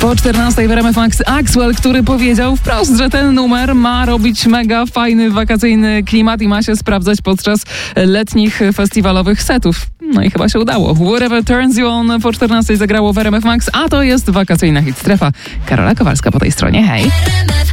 Po 14 w RMF Max Axwell, który powiedział wprost, że ten numer ma robić mega fajny, wakacyjny klimat i ma się sprawdzać podczas letnich festiwalowych setów. No i chyba się udało. Whatever Turns You On po 14 zagrało w RMF Max, a to jest wakacyjna hit strefa. Karola Kowalska po tej stronie, hej!